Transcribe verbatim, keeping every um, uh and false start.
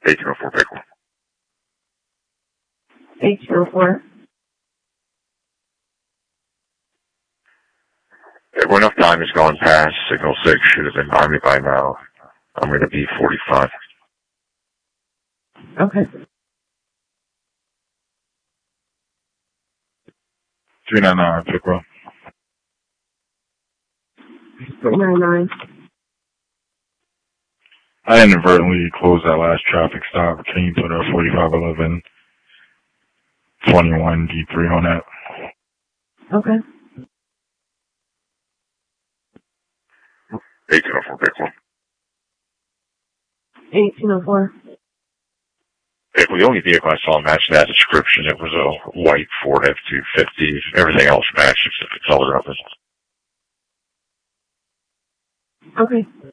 eighteen oh four Pickle. eighteen oh four. Yeah, enough time has gone past. Signal six should have been on me by now. I'm going to be forty-five. Okay. three nine nine, Pickle. three nine nine. I inadvertently closed that last traffic stop. Can you put a forty-five eleven twenty-one D three on that? Okay. eighteen oh four Pickle. eighteen oh four. Pickle, the only vehicle I saw match that description, it was a white Ford F two fifty. Everything else matched except the color of it. Okay.